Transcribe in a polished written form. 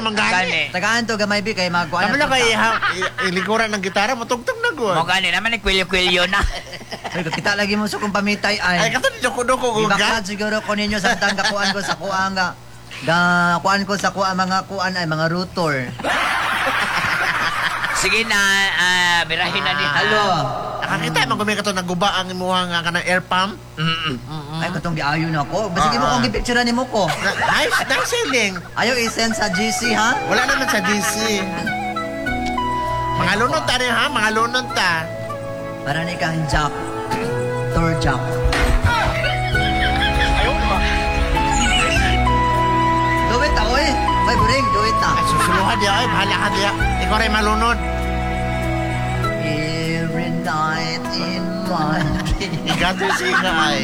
naman gani. Tagaan to gamay bi kay magkuan. Kami lang kay ilikuran ng gitara, matugtog na gud. Mo gani naman ni kwilyo-kwilyo na. Ay, kita lagi mo sa kung pamitay Ay, ay. kato ni doko-doko ko Ibakad ga. siguro ko ninyo sa tang kakuan ko sa kuan nga. Kuan ko sa kuan mga kuan ay mga rotor. Sige na, birahin na ni. Halo. Nakakita man kami kato naguba ang imuha nga kanang air pump. Ay katong giayo na ko. Basta mo kong gipicture nimo ko. Nice, nice selling. Ayaw i-send sa GC ha. Wala naman sa DC. Mga lunod ta rin ha, mga lunod ta. Para ni kang jack. Tour jack. Do it oy. May buring, do it Ay, susuluhan diya, ay, bahala ka diya. Ikaw rin malunod. Every night in my dream. Igato siya ay.